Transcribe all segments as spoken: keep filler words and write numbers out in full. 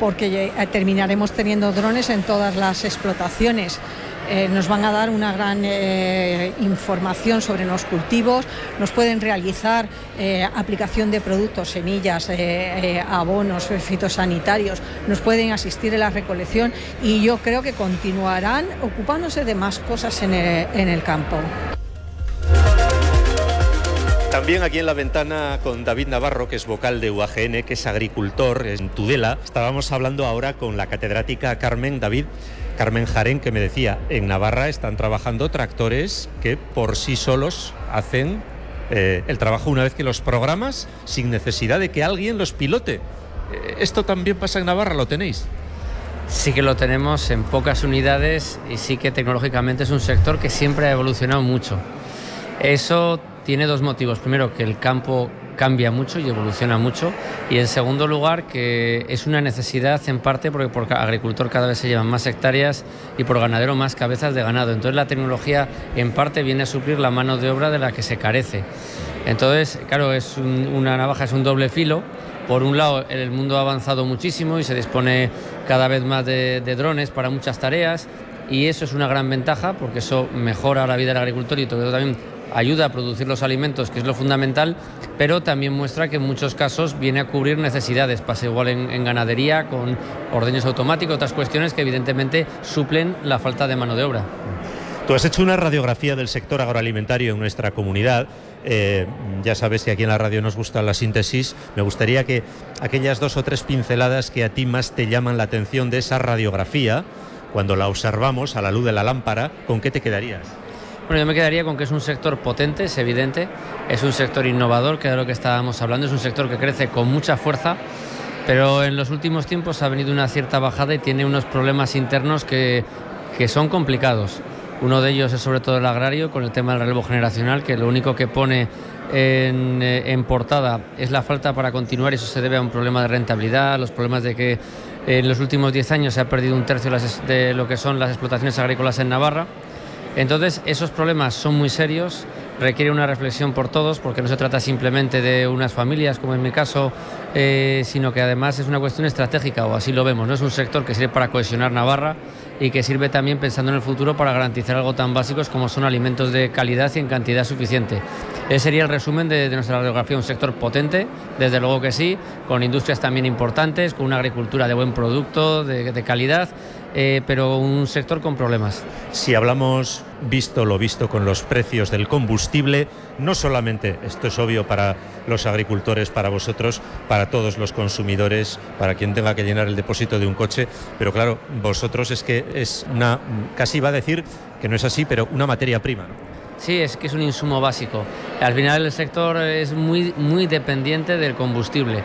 porque terminaremos teniendo drones en todas las explotaciones. Eh, nos van a dar una gran eh, información sobre los cultivos, nos pueden realizar eh, aplicación de productos, semillas, eh, eh, abonos fitosanitarios, nos pueden asistir en la recolección y yo creo que continuarán ocupándose de más cosas en el, en el campo. También aquí en La Ventana con David Navarro, que es vocal de U A G N, que es agricultor en Tudela. Estábamos hablando ahora con la catedrática Carmen, David, Carmen Jarén, que me decía, en Navarra están trabajando tractores que por sí solos hacen eh, el trabajo una vez que los programas, sin necesidad de que alguien los pilote. Eh, ¿Esto también pasa en Navarra? ¿Lo tenéis? Sí que lo tenemos en pocas unidades y sí que tecnológicamente es un sector que siempre ha evolucionado mucho. Eso tiene dos motivos. Primero, que el campo cambia mucho y evoluciona mucho, y en segundo lugar que es una necesidad en parte porque por agricultor cada vez se llevan más hectáreas y por ganadero más cabezas de ganado. Entonces la tecnología en parte viene a suplir la mano de obra de la que se carece. Entonces, claro, es un, una navaja, es un doble filo. Por un lado, el mundo ha avanzado muchísimo y se dispone cada vez más de, de drones para muchas tareas, y eso es una gran ventaja porque eso mejora la vida del agricultor y todo también ayuda a producir los alimentos, que es lo fundamental, pero también muestra que en muchos casos viene a cubrir necesidades. Pasa igual en, en ganadería, con ordeños automáticos, otras cuestiones que evidentemente suplen la falta de mano de obra. Tú has hecho una radiografía del sector agroalimentario en nuestra comunidad. Eh, ya sabes que aquí en la radio nos gusta la síntesis. Me gustaría que aquellas dos o tres pinceladas que a ti más te llaman la atención de esa radiografía, cuando la observamos a la luz de la lámpara, ¿con qué te quedarías? Bueno, yo me quedaría con que es un sector potente, es evidente, es un sector innovador, que es de lo que estábamos hablando, es un sector que crece con mucha fuerza, pero en los últimos tiempos ha venido una cierta bajada y tiene unos problemas internos que, que son complicados. Uno de ellos es sobre todo el agrario, con el tema del relevo generacional, que lo único que pone en, en portada es la falta para continuar, y eso se debe a un problema de rentabilidad, los problemas de que en los últimos diez años se ha perdido un tercio de lo que son las explotaciones agrícolas en Navarra. Entonces, esos problemas son muy serios, requiere una reflexión por todos, porque no se trata simplemente de unas familias, como en mi caso, eh, sino que además es una cuestión estratégica, o así lo vemos, ¿no? Es un sector que sirve para cohesionar Navarra y que sirve también pensando en el futuro para garantizar algo tan básicos como son alimentos de calidad y en cantidad suficiente. Ese sería el resumen de, de nuestra radiografía, un sector potente, desde luego que sí, con industrias también importantes, con una agricultura de buen producto, de, de calidad, eh, pero un sector con problemas. Si hablamos visto lo visto con los precios del combustible, no solamente, esto es obvio para los agricultores, para vosotros, para todos los consumidores, para quien tenga que llenar el depósito de un coche, pero claro, vosotros es que es una, casi iba a decir que no es así, pero una materia prima, ¿no? Sí, es que es un insumo básico. Al final el sector es muy, muy dependiente del combustible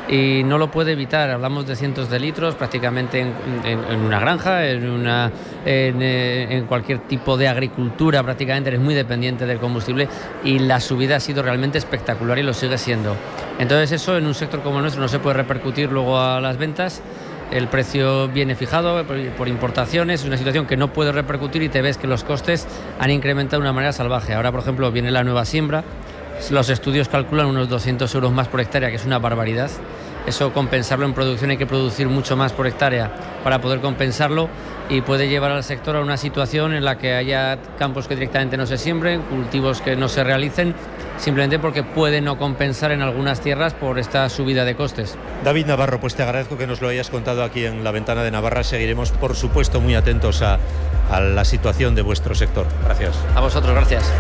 y no lo puede evitar. Hablamos de cientos de litros prácticamente en, en, en una granja, en, una, en, en cualquier tipo de agricultura, prácticamente eres muy dependiente del combustible, y la subida ha sido realmente espectacular y lo sigue siendo. Entonces eso en un sector como el nuestro no se puede repercutir luego a las ventas. El precio viene fijado por importaciones, es una situación que no puede repercutir y te ves que los costes han incrementado de una manera salvaje. Ahora, por ejemplo, viene la nueva siembra, los estudios calculan unos doscientos euros más por hectárea, que es una barbaridad. Eso, compensarlo en producción, hay que producir mucho más por hectárea para poder compensarlo, y puede llevar al sector a una situación en la que haya campos que directamente no se siembren, cultivos que no se realicen, simplemente porque puede no compensar en algunas tierras por esta subida de costes. David Navarro, pues te agradezco que nos lo hayas contado aquí en La Ventana de Navarra. Seguiremos, por supuesto, muy atentos a, a la situación de vuestro sector. Gracias. A vosotros, gracias.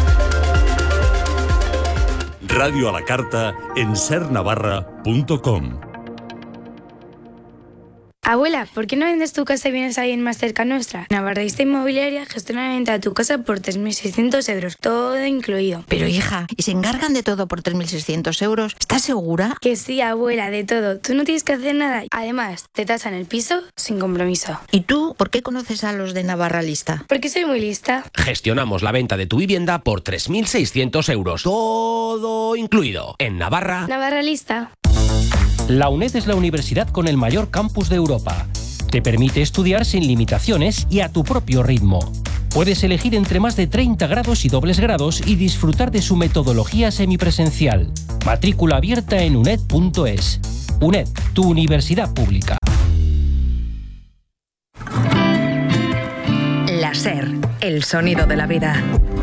Radio a la carta en ser navarra punto com. Abuela, ¿por qué no vendes tu casa y vienes ahí en más cerca nuestra? Navarrista Inmobiliaria gestiona la venta de tu casa por tres mil seiscientos euros, todo incluido. Pero hija, ¿y se encargan de todo por tres mil seiscientos euros? ¿Estás segura? Que sí, abuela, de todo. Tú no tienes que hacer nada. Además, te tasan el piso sin compromiso. ¿Y tú por qué conoces a los de Navarra Lista? Porque soy muy lista. Gestionamos la venta de tu vivienda por tres mil seiscientos euros, todo incluido. En Navarra... Navarra Lista. La UNED es la universidad con el mayor campus de Europa. Te permite estudiar sin limitaciones y a tu propio ritmo. Puedes elegir entre más de treinta grados y dobles grados y disfrutar de su metodología semipresencial. Matrícula abierta en uned punto es. UNED, tu universidad pública. SER, el sonido de la vida.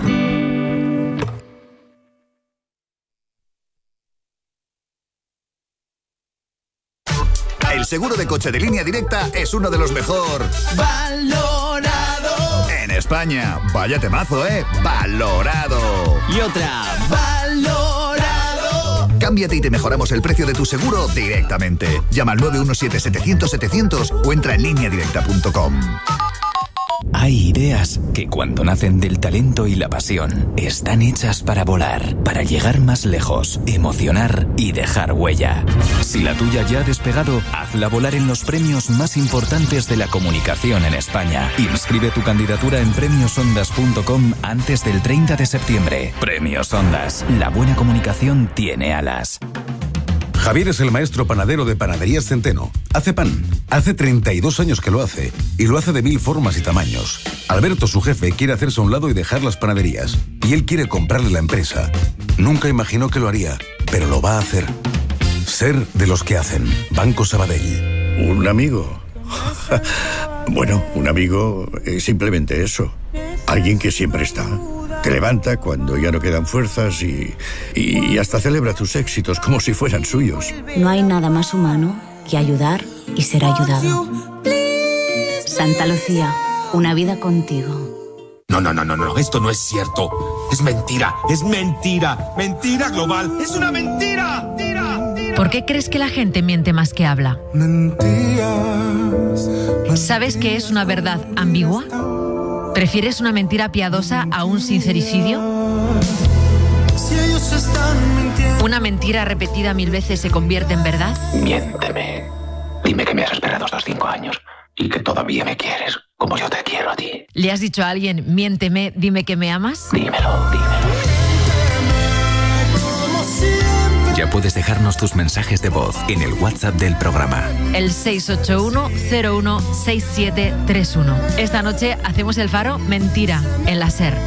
El seguro de coche de Línea Directa es uno de los mejor valorado en España. Vaya temazo, ¿eh? Valorado. Y otra, valorado. Cámbiate y te mejoramos el precio de tu seguro directamente. Llama al nueve uno siete, setecientos, setecientos o entra en línea directa punto com. Hay ideas que cuando nacen del talento y la pasión están hechas para volar, para llegar más lejos, emocionar y dejar huella. Si la tuya ya ha despegado, hazla volar en los premios más importantes de la comunicación en España. Inscribe tu candidatura en premios ondas punto com antes del treinta de septiembre. Premios Ondas. La buena comunicación tiene alas. Javier es el maestro panadero de Panaderías Centeno. Hace pan. Hace treinta y dos años que lo hace. Y lo hace de mil formas y tamaños. Alberto, su jefe, quiere hacerse a un lado y dejar las panaderías. Y él quiere comprarle la empresa. Nunca imaginó que lo haría, pero lo va a hacer. Ser de los que hacen. Banco Sabadell. ¿Un amigo? Bueno, un amigo es simplemente eso. Alguien que siempre está. Te levanta cuando ya no quedan fuerzas y, y hasta celebra tus éxitos como si fueran suyos. No hay nada más humano que ayudar y ser ayudado. Santa Lucía, una vida contigo. No, no, no, no, no, esto no es cierto. Es mentira, es mentira, mentira global, es una mentira. Mentira, mentira. ¿Por qué crees que la gente miente más que habla? Mentiras. ¿Sabes qué es una verdad ambigua? ¿Prefieres una mentira piadosa a un sincericidio? ¿Una mentira repetida mil veces se convierte en verdad? Miénteme. Dime que me has esperado estos cinco años y que todavía me quieres como yo te quiero a ti. ¿Le has dicho a alguien, miénteme, dime que me amas? Dímelo, dímelo. Ya puedes dejarnos tus mensajes de voz en el WhatsApp del programa. El seis ocho uno, cero uno, seis siete tres uno. Esta noche hacemos el Faro Mentira en la SER.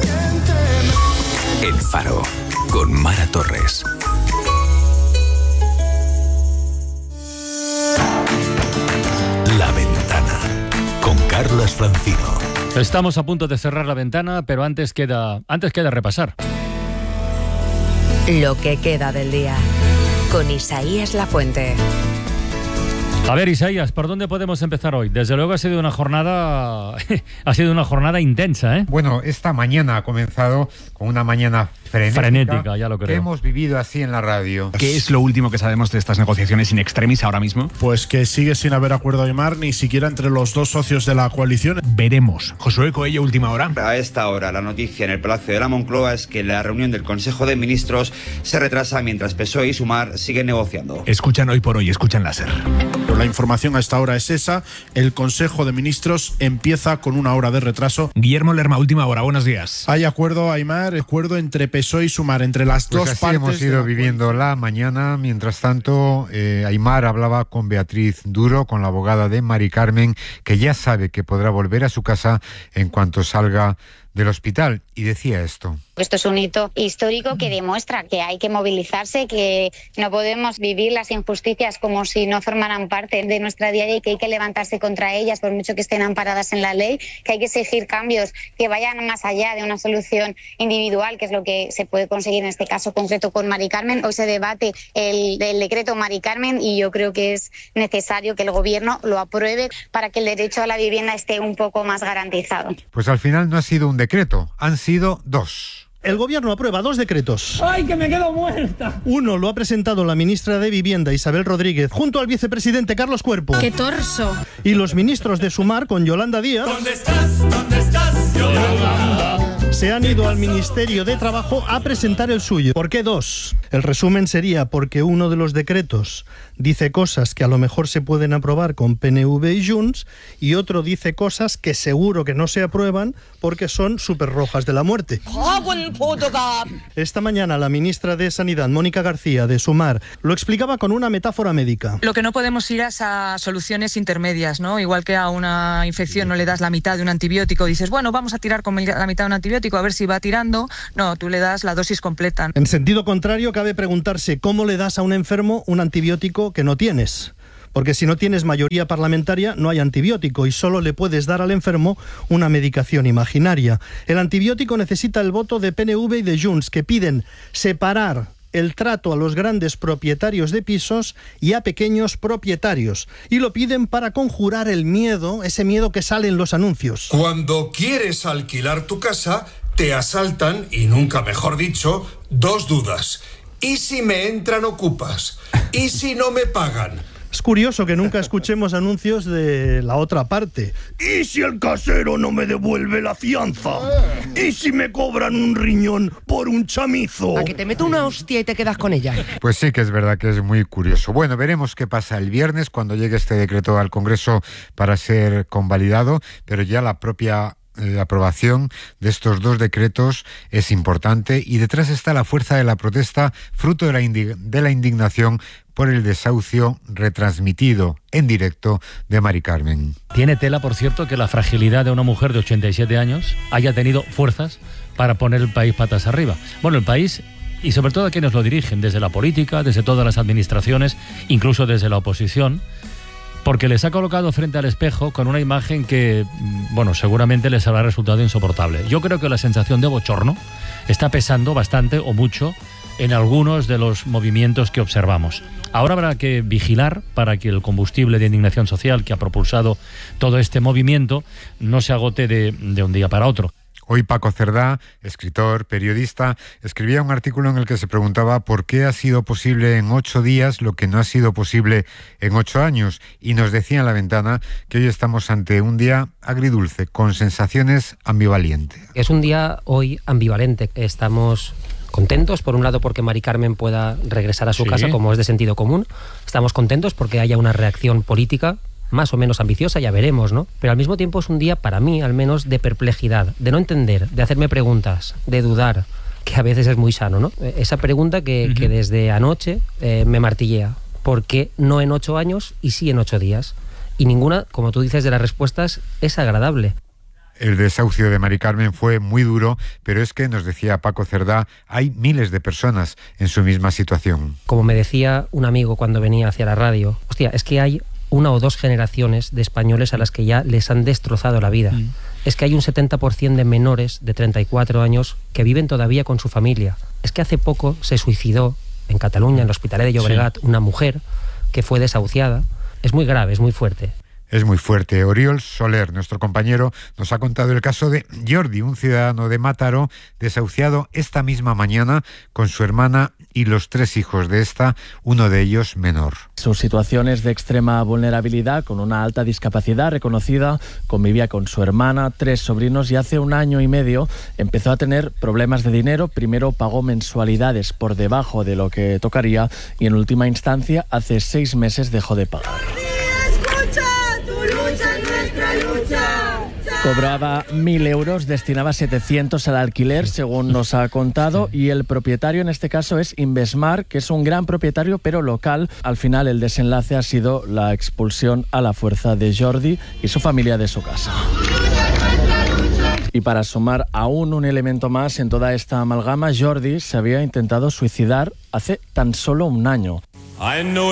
El Faro con Mara Torres. La Ventana con Carlas Francino. Estamos a punto de cerrar la ventana, pero antes queda, antes queda repasar. Lo que queda del día, con Isaías Lafuente. A ver, Isaías, ¿por dónde podemos empezar hoy? Desde luego ha sido una jornada ha sido una jornada intensa, ¿eh? Bueno, esta mañana ha comenzado con una mañana frenética, frenética ya lo creo. que hemos vivido así en la radio. ¿Qué es lo último que sabemos de estas negociaciones in extremis ahora mismo? Pues que sigue sin haber acuerdo de mar ni siquiera entre los dos socios de la coalición. Veremos. Josué Coello, última hora. A esta hora, la noticia en el Palacio de la Moncloa es que la reunión del Consejo de Ministros se retrasa mientras P S O E y Sumar siguen negociando. Escuchan Hoy por Hoy, escuchan la SER. La información a esta hora es esa. El Consejo de Ministros empieza con una hora de retraso. Guillermo Lerma, última hora. Buenos días. Hay acuerdo, Aimar, acuerdo entre P S O E y Sumar, entre las pues dos así partes. Hemos ido viviendo la mañana. Mientras tanto, eh, Aimar hablaba con Beatriz Duro, con la abogada de Mari Carmen, que ya sabe que podrá volver a su casa en cuanto salga del hospital, y decía esto. Esto es un hito histórico que demuestra que hay que movilizarse, que no podemos vivir las injusticias como si no formaran parte de nuestra diaria y que hay que levantarse contra ellas por mucho que estén amparadas en la ley, que hay que exigir cambios que vayan más allá de una solución individual, que es lo que se puede conseguir en este caso concreto con Mari Carmen. Hoy se debate el, el decreto Mari Carmen y yo creo que es necesario que el Gobierno lo apruebe para que el derecho a la vivienda esté un poco más garantizado. Pues al final no ha sido un decreto, han sido dos. El Gobierno aprueba dos decretos. ¡Ay, que me quedo muerta! Uno lo ha presentado la ministra de Vivienda, Isabel Rodríguez, junto al vicepresidente Carlos Cuerpo. ¡Qué torso! Y los ministros de Sumar, con Yolanda Díaz. ¿Dónde estás? ¿Dónde estás, Yolanda? Se han ido al Ministerio de Trabajo a presentar el suyo. ¿Por qué dos? El resumen sería porque uno de los decretos dice cosas que a lo mejor se pueden aprobar con P N V y Junts y otro dice cosas que seguro que no se aprueban porque son súper rojas de la muerte. Esta mañana la ministra de Sanidad, Mónica García, de Sumar, lo explicaba con una metáfora médica. Lo que no podemos ir es a soluciones intermedias, ¿no? Igual que a una infección no le das la mitad de un antibiótico, dices, bueno, vamos a tirar con la mitad de un antibiótico a ver si va tirando. No, tú le das la dosis completa. En sentido contrario, cabe preguntarse cómo le das a un enfermo un antibiótico que no tienes. porque si no tienes mayoría parlamentaria no hay antibiótico y solo le puedes dar al enfermo una medicación imaginaria. El antibiótico necesita el voto de P N V y de Junts, que piden separar el trato a los grandes propietarios de pisos y a pequeños propietarios. Y lo piden para conjurar el miedo, ese miedo que sale en los anuncios. Cuando quieres alquilar tu casa, te asaltan, y nunca mejor dicho, dos dudas. ¿Y si me entran ocupas? ¿Y si no me pagan? Es curioso que nunca escuchemos anuncios de la otra parte. ¿Y si el casero no me devuelve la fianza? ¿Y si me cobran un riñón por un chamizo? A que te meto una hostia y te quedas con ella. Pues sí que es verdad que es muy curioso. Bueno, veremos qué pasa el viernes cuando llegue este decreto al Congreso para ser convalidado, pero ya la propia La aprobación de estos dos decretos es importante y detrás está la fuerza de la protesta, fruto de la, indig- de la indignación por el desahucio retransmitido en directo de Mari Carmen. Tiene tela, por cierto, que la fragilidad de una mujer de ochenta y siete años haya tenido fuerzas para poner el país patas arriba. Bueno, el país y sobre todo a quienes lo dirigen, desde la política, desde todas las administraciones, incluso desde la oposición, porque les ha colocado frente al espejo con una imagen que, bueno, seguramente les habrá resultado insoportable. Yo creo que la sensación de bochorno está pesando bastante o mucho en algunos de los movimientos que observamos. Ahora habrá que vigilar para que el combustible de indignación social que ha propulsado todo este movimiento no se agote de, de un día para otro. Hoy Paco Cerdá, escritor, periodista, escribía un artículo en el que se preguntaba por qué ha sido posible en ocho días lo que no ha sido posible en ocho años, y nos decía en la ventana que hoy estamos ante un día agridulce, con sensaciones ambivalentes. Es un día hoy ambivalente. Estamos contentos, por un lado, porque Mari Carmen pueda regresar a su sí. casa, como es de sentido común. Estamos contentos porque haya una reacción política más o menos ambiciosa, ya veremos, ¿no? Pero al mismo tiempo es un día, para mí al menos, de perplejidad, de no entender, de hacerme preguntas, de dudar, que a veces es muy sano, ¿no? Esa pregunta que, uh-huh. que desde anoche eh, me martillea. ¿Por qué no en ocho años y sí en ocho días? Y ninguna, como tú dices, de las respuestas es agradable. El desahucio de Mari Carmen fue muy duro, pero es que, nos decía Paco Cerdá, hay miles de personas en su misma situación. Como me decía un amigo cuando venía hacia la radio, hostia, es que hay una o dos generaciones de españoles a las que ya les han destrozado la vida. Mm. Es que hay un setenta por ciento de menores de treinta y cuatro años que viven todavía con su familia. Es que hace poco se suicidó en Cataluña, en el Hospitalet de Llobregat, sí. una mujer que fue desahuciada. Es muy grave, es muy fuerte. Es muy fuerte. Oriol Soler, nuestro compañero, nos ha contado el caso de Jordi, un ciudadano de Mataró, desahuciado esta misma mañana con su hermana y los tres hijos de esta, uno de ellos menor. Su situación es de extrema vulnerabilidad, con una alta discapacidad reconocida, convivía con su hermana, tres sobrinos y hace un año y medio empezó a tener problemas de dinero. Primero pagó mensualidades por debajo de lo que tocaría y en última instancia hace seis meses dejó de pagar. Cobraba mil euros, destinaba setecientos al alquiler, según nos ha contado, y el propietario en este caso es Invesmar, que es un gran propietario pero local. Al final el desenlace ha sido la expulsión a la fuerza de Jordi y su familia de su casa. Y para sumar aún un elemento más en toda esta amalgama, Jordi se había intentado suicidar hace tan solo un año.